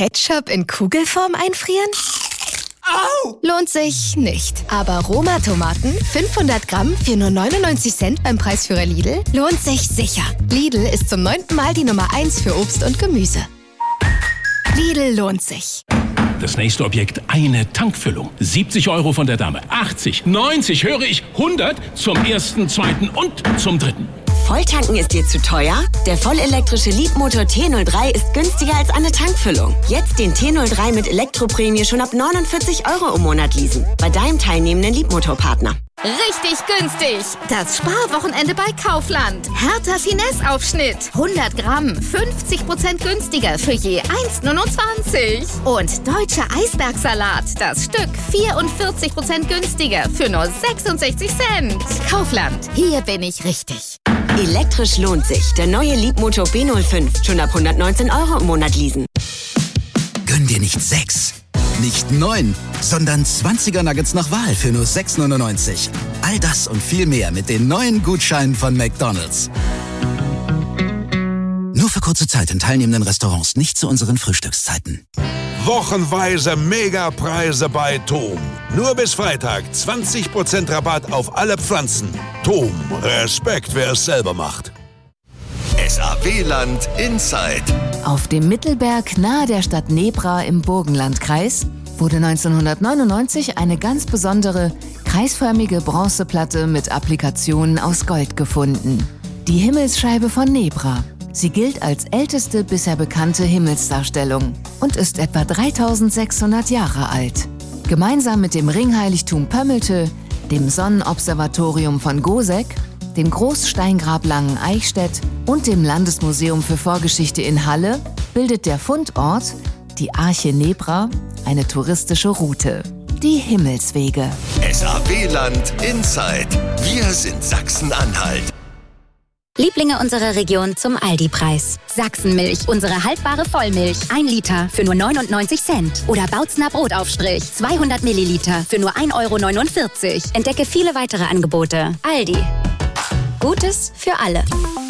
Ketchup in Kugelform einfrieren? Au! Lohnt sich nicht. Aber Roma-Tomaten, 500 Gramm für nur 99 Cent beim Preisführer Lidl, lohnt sich sicher. Lidl ist zum 9. Mal die Nummer 1 für Obst und Gemüse. Lidl lohnt sich. Das nächste Objekt, eine Tankfüllung. 70 € von der Dame, 80, 90, höre ich, 100 zum ersten, zweiten und zum dritten. Volltanken ist dir zu teuer? Der vollelektrische Leapmotor T03 ist günstiger als eine Tankfüllung. Jetzt den T03 mit Elektroprämie schon ab 49 € im Monat leasen. Bei deinem teilnehmenden Leapmotor-Partner. Richtig günstig. Das Sparwochenende bei Kaufland. Hertha Finesse-Aufschnitt. 100 Gramm, 50% günstiger für je 1,29. Und deutscher Eisbergsalat. Das Stück 44% günstiger für nur 66 Cent. Kaufland. Hier bin ich richtig. Elektrisch lohnt sich. Der neue Leapmotor B05. Schon ab 119 € im Monat leasen. Gönn dir nicht 6, nicht 9, sondern 20er Nuggets nach Wahl für nur 6,99. All das und viel mehr mit den neuen Gutscheinen von McDonald's. Nur für kurze Zeit in teilnehmenden Restaurants, nicht zu unseren Frühstückszeiten. Wochenweise Megapreise bei TOM. Nur bis Freitag 20% Rabatt auf alle Pflanzen. TOM, Respekt, wer es selber macht. SAW-Land Inside. Auf dem Mittelberg nahe der Stadt Nebra im Burgenlandkreis wurde 1999 eine ganz besondere, kreisförmige Bronzeplatte mit Applikationen aus Gold gefunden. Die Himmelsscheibe von Nebra. Sie gilt als älteste bisher bekannte Himmelsdarstellung und ist etwa 3600 Jahre alt. Gemeinsam mit dem Ringheiligtum Pömmelte, dem Sonnenobservatorium von Goseck, dem Großsteingrab Langen-Eichstätt und dem Landesmuseum für Vorgeschichte in Halle bildet der Fundort, die Arche Nebra, eine touristische Route. Die Himmelswege. SAW-Land Inside. Wir sind Sachsen-Anhalt. Lieblinge unserer Region zum Aldi-Preis. Sachsenmilch, unsere haltbare Vollmilch. 1 Liter für nur 99 Cent. Oder Bautzner Brotaufstrich, 200 Milliliter für nur 1,49 €. Entdecke viele weitere Angebote. Aldi. Gutes für alle.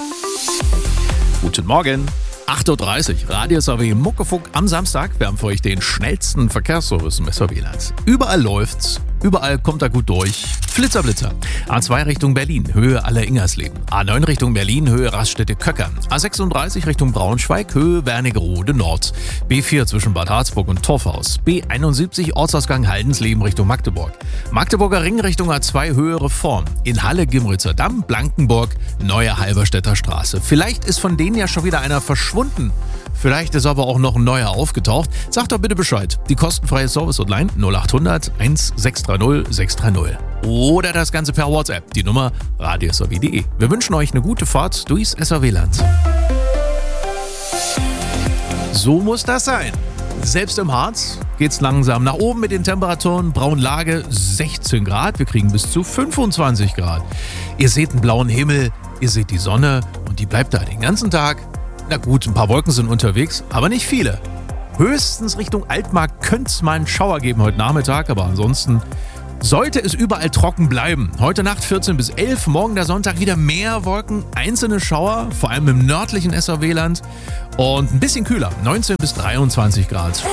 Guten Morgen. 8:30 Uhr, Radio SAW Muckefuck am Samstag. Wir haben für euch den schnellsten Verkehrsservice im SAW-Land. Überall läuft's, überall kommt er gut durch. Flitzer. A2 Richtung Berlin, Höhe Aller-Ingersleben. A9 Richtung Berlin, Höhe Raststätte-Köckern. A36 Richtung Braunschweig, Höhe Wernigerode Nord. B4 zwischen Bad Harzburg und Torfhaus. B71 Ortsausgang Haldensleben Richtung Magdeburg. Magdeburger Ring Richtung A2 Höhe Reform. In Halle Gimritzer Damm, Blankenburg, Neue Halberstädter Straße. Vielleicht ist von denen ja schon wieder einer verschwunden. Vielleicht ist aber auch noch ein neuer aufgetaucht. Sagt doch bitte Bescheid. Die kostenfreie Service-Hotline 0800 1630 630. Oder das Ganze per WhatsApp. Die Nummer radiosaw.de. Wir wünschen euch eine gute Fahrt durchs SAW-Land. So muss das sein. Selbst im Harz geht's langsam nach oben mit den Temperaturen. Braunlage 16 Grad. Wir kriegen bis zu 25 Grad. Ihr seht einen blauen Himmel, ihr seht die Sonne und die bleibt da den ganzen Tag. Na gut, ein paar Wolken sind unterwegs, aber nicht viele. Höchstens Richtung Altmark könnte es mal einen Schauer geben heute Nachmittag, aber ansonsten sollte es überall trocken bleiben. Heute Nacht 14 bis 11, morgen der Sonntag wieder mehr Wolken, einzelne Schauer, vor allem im nördlichen SAW-Land und ein bisschen kühler, 19 bis 23 Grad.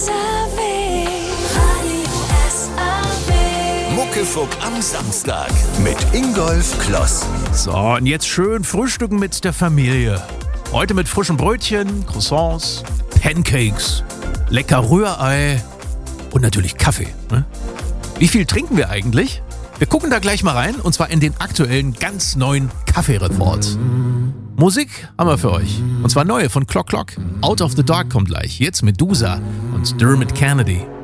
Muckefuck am Samstag mit Ingolf Kloss. So, und jetzt schön frühstücken mit der Familie. Heute mit frischen Brötchen, Croissants, Pancakes, lecker Rührei und natürlich Kaffee. Ne? Wie viel trinken wir eigentlich? Wir gucken da gleich mal rein und zwar in den aktuellen, ganz neuen Kaffee-Report. Musik haben wir für euch. Und zwar neue von Clock Clock. Out of the Dark kommt gleich. Jetzt mit Dusa und Dermot Kennedy.